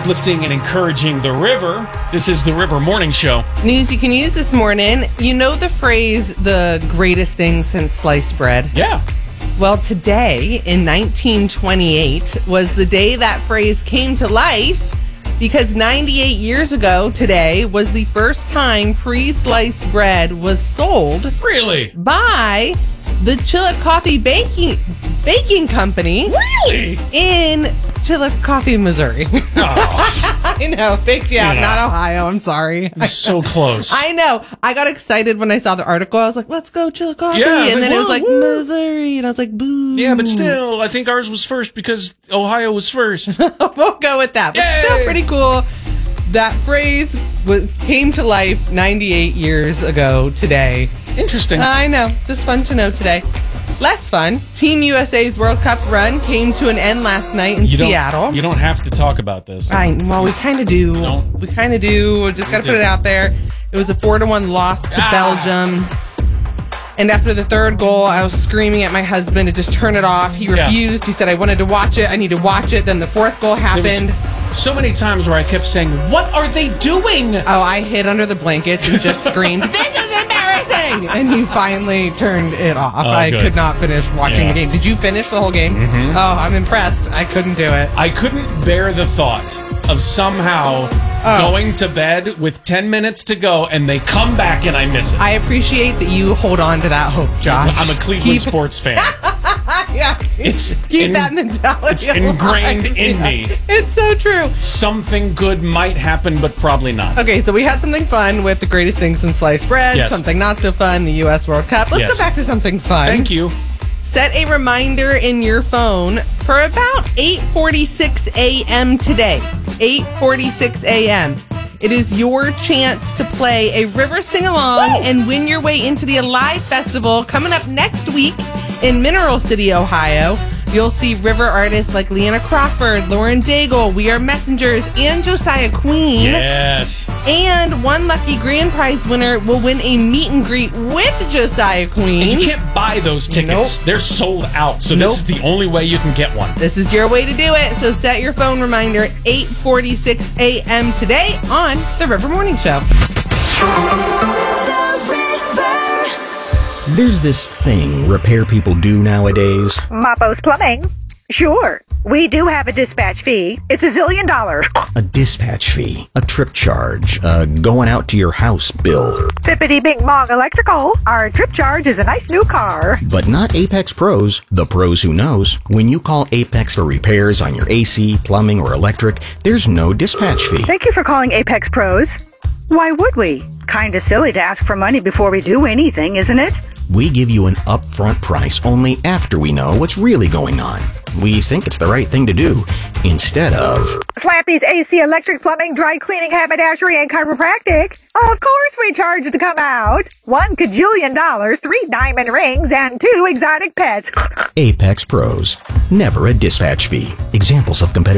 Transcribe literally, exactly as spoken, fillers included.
uplifting and encouraging the river. This is the River Morning Show. News you can use this morning. You know the phrase, the greatest thing since sliced bread? Yeah. Well, today in nineteen twenty-eight was the day that phrase came to life, because ninety-eight years ago today was the first time pre-sliced bread was sold. Really? By the Chillicothe Baking Baking Company. Really? In Chillicothe, Missouri. Oh. I know, baked you out, Yeah. not Ohio. I'm sorry. So close. I know. I got excited when I saw the article. I was like, let's go Chillicothe. Yeah, I was and like, then it was woo, like, woo. Missouri. And I was like, boo. Yeah, but still, I think ours was first because Ohio was first. We'll go with that. But Yay! still pretty cool. That phrase was, came to life ninety-eight years ago today. Interesting. I know. Just fun to know today. Less fun. Team U S A's World Cup run came to an end last night in you don't, Seattle. You don't have to talk about this. I, well, we kind of do. Don't. We kind of do. We just got to put it out there. It was a four to one loss to Ah. Belgium. And after the third goal, I was screaming at my husband to just turn it off. He Yeah. refused. He said, I wanted to watch it. I need to watch it. Then the fourth goal There was happened. so many times where I kept saying, "What are they doing?" Oh, I hid under the blankets and just screamed, this is embarrassing! And he finally turned it off. Oh, I good. could not finish watching Yeah. the game. Did you finish the whole game? Mhm. Oh, I'm impressed. I couldn't do it. I couldn't bear the thought of somehow Oh. going to bed with ten minutes to go and they come back and I miss it. I appreciate that you hold on to that hope, Josh. I'm a Cleveland Keep- sports fan. yeah, It's keep in- that mentality. it's ingrained alive. in Yeah. me. It's so true. Something good might happen, but probably not. Okay, so we had something fun with the greatest things since sliced bread. Yes. Something not so fun, the U S World Cup. Let's Yes. go back to something fun. Thank you. Set a reminder in your phone for about eight forty-six a.m. today. eight forty-six a.m. It is your chance to play a river sing-along and win your way into the Alive Festival coming up next week in Mineral City, Ohio. You'll see river artists like Leanna Crawford, Lauren Daigle, We Are Messengers, and Josiah Queen. Yes. And one lucky grand prize winner will win a meet and greet with Josiah Queen. And you can't buy those tickets. Nope. They're sold out. So Nope. this is the only way you can get one. This is your way to do it. So set your phone reminder eight forty-six a.m. today on The River Morning Show. There's this thing repair people do nowadays. Mappo's Plumbing. Sure, we do have a dispatch fee. It's a zillion dollars. A dispatch fee, a trip charge, a going out to your house bill. Bippity Bing Bong Electrical. Our trip charge is a nice new car. But not Apex Pros, the pros who knows. When you call Apex for repairs on your A C, plumbing, or electric, there's no dispatch fee. Thank you for calling Apex Pros. Why would we? Kinda silly to ask for money before we do anything, isn't it? We give you an upfront price only after we know what's really going on. We think it's the right thing to do, instead of... Slappy's A C, electric, plumbing, dry cleaning, haberdashery, and chiropractic. Of course we charge to come out. One cajillion dollars, three diamond rings, and two exotic pets. Apex Pros. Never a dispatch fee. Examples of competitive